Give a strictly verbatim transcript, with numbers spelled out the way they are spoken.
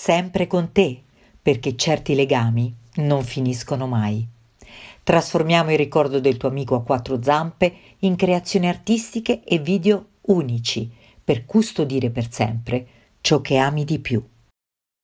sempre con te, perché certi legami non finiscono mai. Trasformiamo il ricordo del tuo amico a quattro zampe in creazioni artistiche e video unici per custodire per sempre ciò che ami di più.